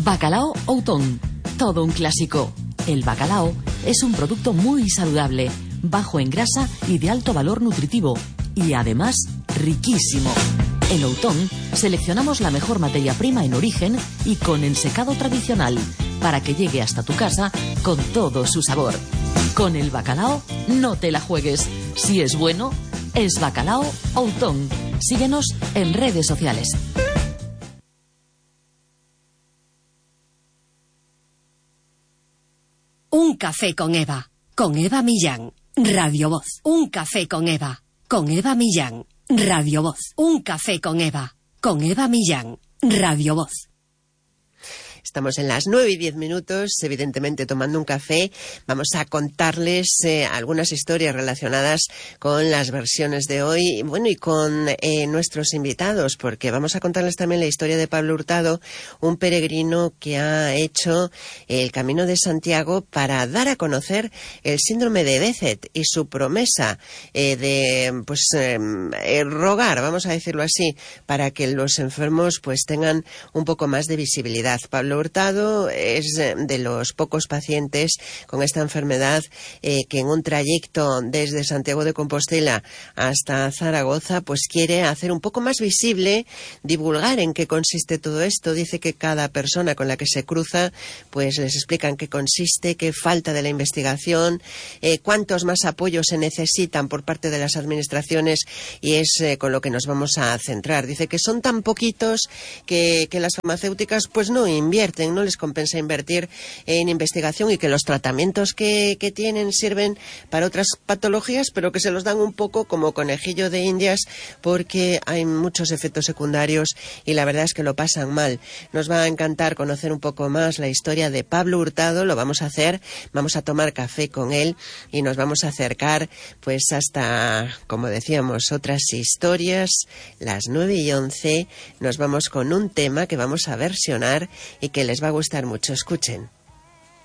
Bacalao Outón, todo un clásico. El bacalao es un producto muy saludable, bajo en grasa y de alto valor nutritivo, y además riquísimo. En Outón seleccionamos la mejor materia prima en origen y con ensecado tradicional, para que llegue hasta tu casa con todo su sabor. Con el bacalao no te la juegues. Si es bueno, es Bacalao Outón. Síguenos en redes sociales. Un café con Eva Millán, Radio Voz. Un café con Eva Millán, Radio Voz. Un café con Eva Millán, Radio Voz. Estamos en las 9:10, evidentemente tomando un café. Vamos a contarles algunas historias relacionadas con las versiones de hoy, bueno, y con nuestros invitados, porque vamos a contarles también la historia de Pablo Hurtado, un peregrino que ha hecho el Camino de Santiago para dar a conocer el síndrome de Behçet y su promesa de rogar, vamos a decirlo así, para que los enfermos pues tengan un poco más de visibilidad. Pablo Hurtado es de los pocos pacientes con esta enfermedad que en un trayecto desde Santiago de Compostela hasta Zaragoza pues quiere hacer un poco más visible, divulgar en qué consiste todo esto. Dice que cada persona con la que se cruza pues les explica en qué consiste, qué falta de la investigación, cuántos más apoyos se necesitan por parte de las administraciones, y es con lo que nos vamos a centrar. Dice que son tan poquitos que las farmacéuticas pues no invierten, no les compensa invertir en investigación, y que los tratamientos que tienen sirven para otras patologías, pero que se los dan un poco como conejillo de indias porque hay muchos efectos secundarios y la verdad es que lo pasan mal. Nos va a encantar conocer un poco más la historia de Pablo Hurtado. Lo vamos a hacer, vamos a tomar café con él y nos vamos a acercar pues hasta, como decíamos, otras historias. Las 9:11 nos vamos con un tema que vamos a versionar y que les va a gustar mucho. Escuchen.